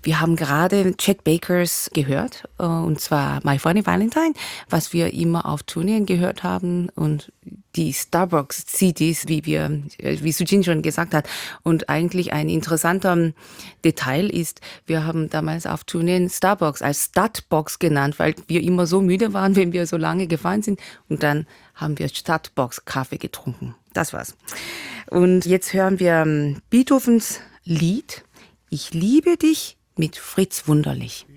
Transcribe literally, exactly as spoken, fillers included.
Wir haben gerade Chet Bakers gehört, äh, und zwar My Funny Valentine, was wir immer auf Tourneen gehört haben und die Starbucks-C Ds, wie wir, äh, wie Sujin schon gesagt hat. Und eigentlich ein interessanter Detail ist, wir haben damals auf Tourneen Starbucks als Stadtbox genannt, weil wir immer so müde waren, wenn wir so lange gefahren sind. Und dann haben wir Stadtbox-Kaffee getrunken. Das war's. Und jetzt hören wir ähm, Beethovens Lied Ich liebe dich mit Fritz Wunderlich.